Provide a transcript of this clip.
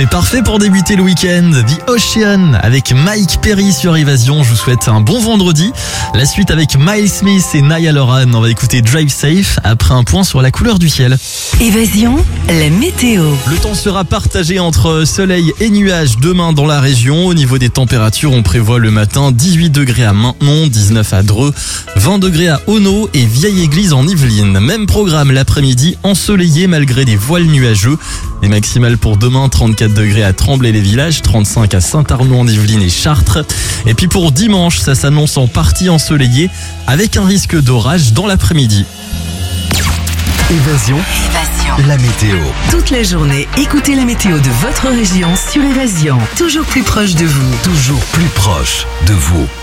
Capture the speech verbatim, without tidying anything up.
C'est parfait pour débuter le week-end. The Ocean avec Mike Perry sur Évasion. Je vous souhaite un bon vendredi. La suite avec Miles Smith et Niall Horan. On va écouter Drive Safe après un point sur la couleur du ciel. Évasion, la météo. Le temps sera partagé entre soleil et nuages demain dans la région. Au niveau des températures, on prévoit le matin dix-huit degrés à Maintenon, dix-neuf à Dreux, vingt degrés à Auneau et Vieille-Église en Yvelines. Même programme l'après-midi, ensoleillé malgré des voiles nuageux. Les maximales pour demain, trente-quatre degrés à Tremblay-les-Villages, trente-cinq à Saint-Arnaud en Yvelines et Chartres. Et puis pour dimanche, ça s'annonce en partie ensoleillé avec un risque d'orage dans l'après-midi. Évasion, Évasion. la météo. Toute la journée, écoutez la météo de votre région sur Évasion. Toujours plus proche de vous. Toujours plus proche de vous.